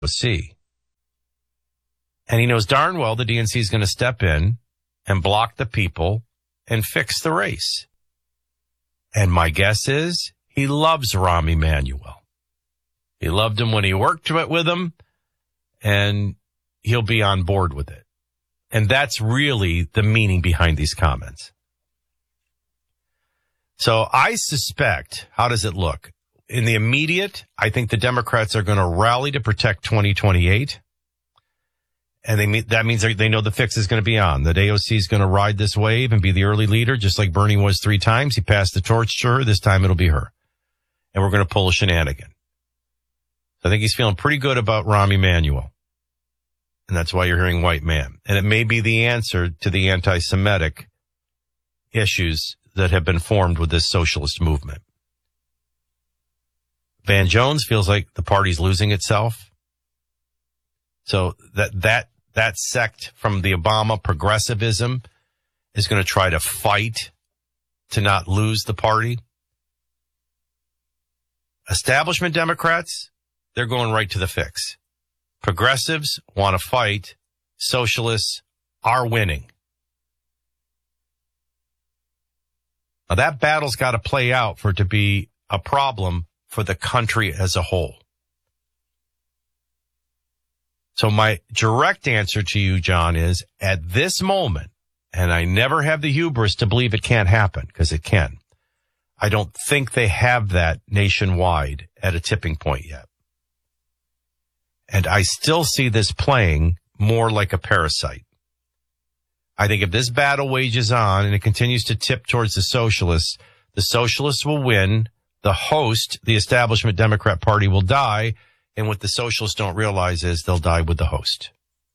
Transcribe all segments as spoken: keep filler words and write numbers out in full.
C. And he knows darn well the D N C is going to step in and block the people and fix the race. And my guess is he loves Rahm Emanuel. He loved him when he worked with him, and he'll be on board with it. And that's really the meaning behind these comments. So I suspect, how does it look? In the immediate, I think the Democrats are going to rally to protect twenty twenty-eight. And they that means they know the fix is going to be on. That A O C is going to ride this wave and be the early leader, just like Bernie was three times. He passed the torch to her. This time it'll be her. And we're going to pull a shenanigan. So I think he's feeling pretty good about Rahm Emanuel. And that's why you're hearing white man. And it may be the answer to the anti-Semitic issues that have been formed with this socialist movement. Van Jones feels like the party's losing itself. So that, that, that sect from the Obama progressivism is going to try to fight to not lose the party. Establishment Democrats, they're going right to the fix. Progressives want to fight. Socialists are winning. Now that battle's got to play out for it to be a problem for the country as a whole. So my direct answer to you, John, is at this moment, and I never have the hubris to believe it can't happen, because it can. I don't think they have that nationwide at a tipping point yet. And I still see this playing more like a parasite. I think if this battle wages on and it continues to tip towards the socialists, the socialists will win. The host, the establishment Democrat Party, will die. And what the socialists don't realize is they'll die with the host.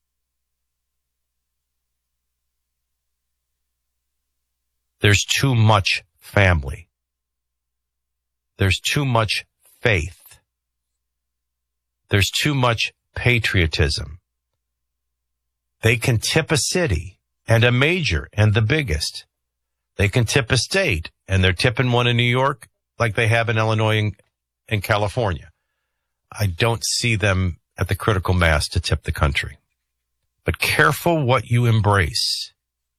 There's too much family. There's too much faith. There's too much patriotism. They can tip a city, and a major, and the biggest. They can tip a state, and they're tipping one in New York like they have in Illinois and, and California. I don't see them at the critical mass to tip the country. But careful what you embrace.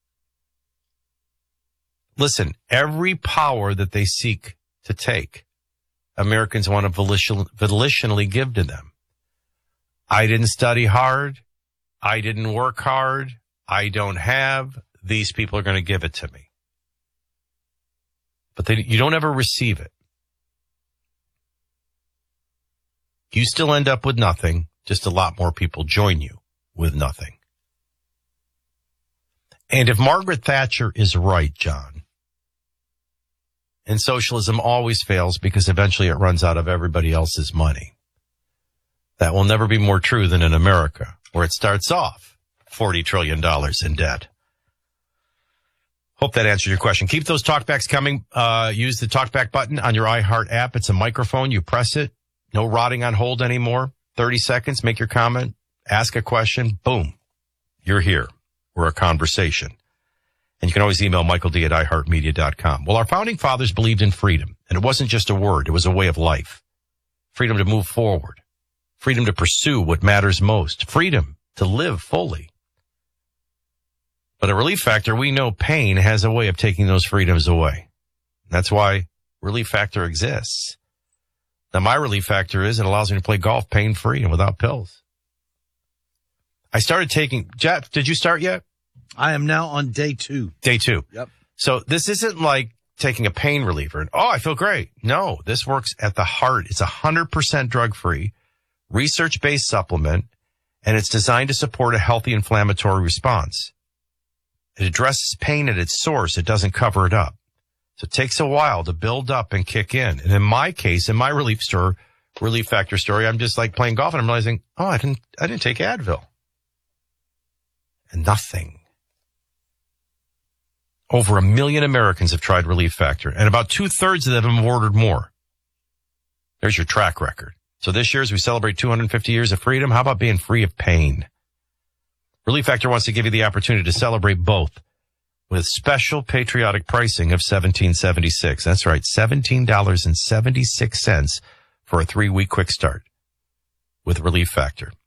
Listen, every power that they seek to take, Americans want to volition, volitionally give to them. I didn't study hard. I didn't work hard. I don't have. These people are going to give it to me. But they, you don't ever receive it. You still end up with nothing. Just a lot more people join you with nothing. And if Margaret Thatcher is right, John, and socialism always fails because eventually it runs out of everybody else's money, that will never be more true than in America, where it starts off forty trillion dollars in debt. Hope that answered your question. Keep those talkbacks coming. Uh, use the talkback button on your iHeart app. It's a microphone. You press it. No rotting on hold anymore. thirty seconds. Make your comment. Ask a question. Boom. You're here. We're a conversation. And you can always email Michael D at i heart media dot com. Well, our founding fathers believed in freedom. And it wasn't just a word. It was a way of life. Freedom to move forward. Freedom to pursue what matters most. Freedom to live fully. But at Relief Factor, we know pain has a way of taking those freedoms away. That's why Relief Factor exists. Now, my Relief Factor is it allows me to play golf pain-free and without pills. I started taking, Jeff, did you start yet? I am now on day two. Day two. Yep. So this isn't like taking a pain reliever and, oh, I feel great. No, this works at the heart. It's one hundred percent drug-free, research-based supplement, and it's designed to support a healthy inflammatory response. It addresses pain at its source. It doesn't cover it up. So it takes a while to build up and kick in. And in my case, in my relief store, Relief Factor story, I'm just like playing golf and I'm realizing, oh, I didn't, I didn't take Advil. And nothing. Over a million Americans have tried Relief Factor, and about two thirds of them have ordered more. There's your track record. So this year, as we celebrate two hundred fifty years of freedom, how about being free of pain? Relief Factor wants to give you the opportunity to celebrate both with special patriotic pricing of seventeen seventy-six. That's right, seventeen dollars and seventy-six cents for a three-week quick start. with Relief Factor.